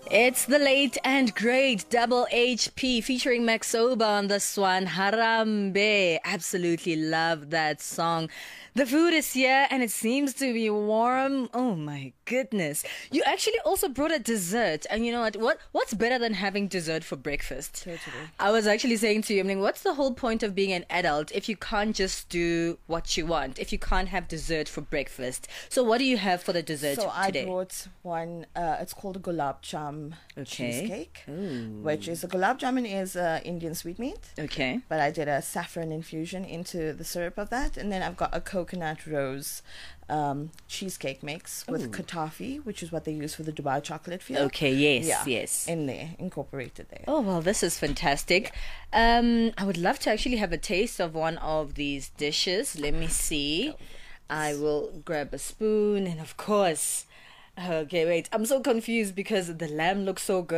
It's the late and great Double HP featuring Maxoba on this one, Harambe. Absolutely love that song. The food is here and it seems to be warm. Oh my goodness. You actually also brought a dessert. And you know what's better than having dessert for breakfast? Totally. I was actually saying to you, I mean, what's the whole point of being an adult if you can't just do what you want, if you can't have dessert for breakfast? So what do you have for the dessert So I today? brought one, it's called a gulab jam Okay. cheesecake, Ooh. which is a gulab jamun is Indian sweetmeat, Okay. but I did a saffron infusion into the syrup of that. And then I've got a coconut rose cheesecake mix with katafi, which is what they use for the Dubai chocolate feel. Okay, yes, Yeah, yes. in there, incorporated there. Oh, well, this is fantastic. I would love to actually have a taste of one of these dishes. Let me see. I will grab a spoon and, of course, okay, wait. I'm so confused because the lamb looks so good.